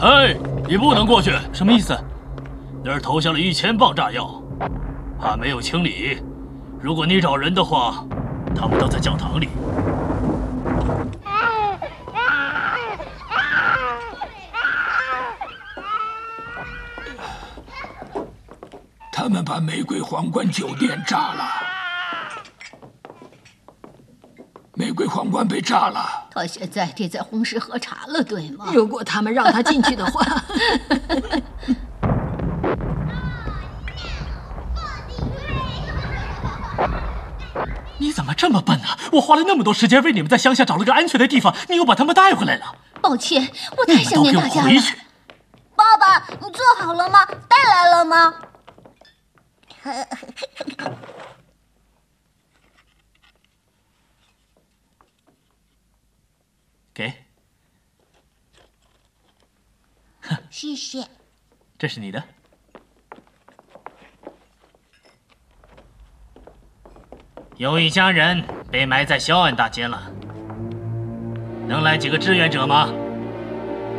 哎，你不能过去！ 什么意思？ 那儿投下了1000磅炸药，怕没有清理。如果你找人的话，他们都在教堂里。 他们把玫瑰皇冠酒店炸了，玫瑰皇冠被炸了。 他现在得在红石喝茶了，对吗？ 如果他们让他进去的话。 你怎么这么笨呢？我花了那么多时间为你们在乡下找了个安全的地方，你又把他们带回来了。 抱歉，我太想念大家了。 你们都给我回去！ 爸爸，你做好了吗？带来了吗？ 给， 谢谢。 这是你的。 有一家人被埋在肖恩大街了，能来几个志愿者吗？